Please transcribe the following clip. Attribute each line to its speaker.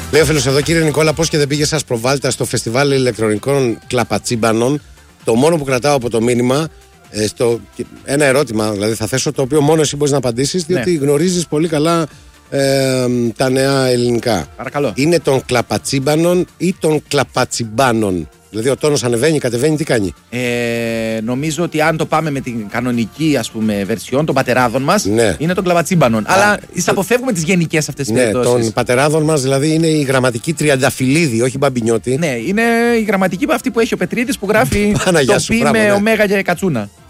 Speaker 1: Λέει ο φίλος εδώ, κύριε Νικόλα, πώς και δεν πήγε σας προβάλλεται στο φεστιβάλ ηλεκτρονικών κλαπατσίμπανων. Το μόνο που κρατάω από το μήνυμα, ένα ερώτημα δηλαδή θα θέσω, το οποίο μόνο εσύ μπορείς να απαντήσεις, διότι γνωρίζεις πολύ καλά τα νέα ελληνικά.
Speaker 2: Παρακαλώ.
Speaker 1: Είναι των κλαπατσίμπανων ή των κλαπατσιμπάνων? Δηλαδή ο τόνος ανεβαίνει, κατεβαίνει, τι κάνει?
Speaker 2: Νομίζω ότι αν το πάμε με την κανονική, ας πούμε, βερσιόν των πατεράδων μας, είναι των κλαπατσίμπανων. Αλλά αποφεύγουμε τις γενικές αυτές τις περιπτώσεις.
Speaker 1: Των πατεράδων μας δηλαδή είναι η γραμματική Τριανταφυλλίδη, όχι Μπαμπινιώτη.
Speaker 2: Ναι, είναι η γραμματική αυτή που έχει ο Πετρίδης που γράφει το πι με ωμέγα και κατσούνα.